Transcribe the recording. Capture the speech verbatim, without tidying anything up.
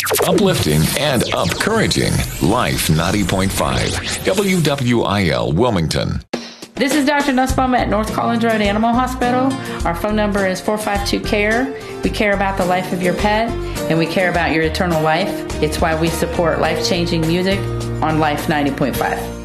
Uplifting and encouraging. Life ninety point five. W W I L Wilmington. This is Doctor Nussbaum at North Collins Road Animal Hospital. Our phone number is four five two, C A R E. We care about the life of your pet, and we care about your eternal life. It's why we support life-changing music on Life ninety point five.